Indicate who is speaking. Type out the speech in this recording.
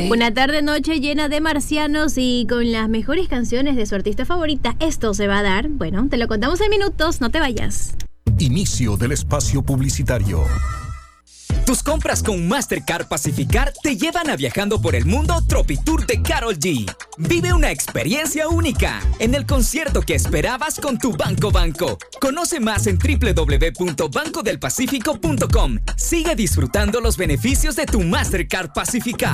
Speaker 1: Una tarde-noche llena de marcianos y con las mejores canciones de su artista favorita. Esto se va a dar. Bueno, te lo contamos en minutos, no te vayas.
Speaker 2: Inicio del espacio publicitario.
Speaker 3: Tus compras con Mastercard Pacificar te llevan a Viajando por el Mundo Tropitour de Karol G. Vive una experiencia única en el concierto que esperabas con tu Banco. Conoce más en www.bancodelpacifico.com. Sigue disfrutando los beneficios de tu Mastercard Pacificar.